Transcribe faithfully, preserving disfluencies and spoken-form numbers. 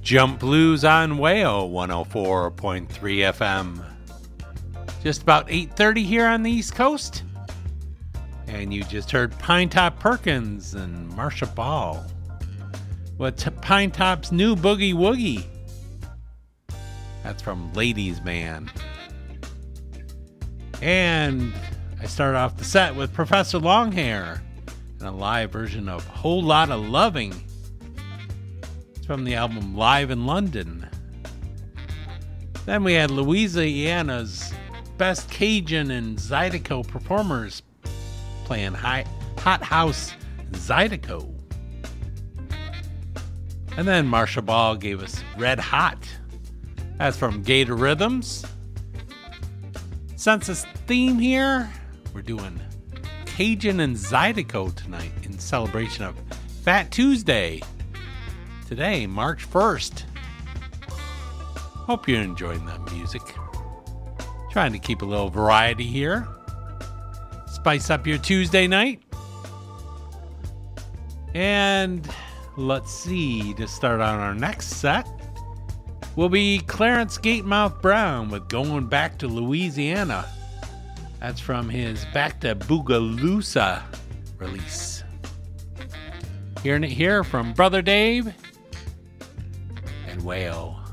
Jump Blues on Wayo one oh four point three F M. Just about eight thirty here on the East Coast. And you just heard Pinetop Perkins and Marcia Ball with Pinetop's new Boogie Woogie. That's from Ladies Man. And I started off the set with Professor Longhair and a live version of Whole Lotta Loving. It's from the album Live in London. Then we had Louisiana's best Cajun and Zydeco performers playing high, Hot House Zydeco. And then Marcia Ball gave us Red Hot. That's from Gator Rhythms. Census theme here, we're doing Cajun and Zydeco tonight in celebration of Fat Tuesday. Today, March first. Hope you're enjoying that music. Trying to keep a little variety here. Spice up your Tuesday night. And let's see, to start on our next set, will be Clarence Gatemouth Brown with Going Back to Louisiana. That's from his Back to Boogaloosa release. Hearing it here from Brother Dave and Wayo.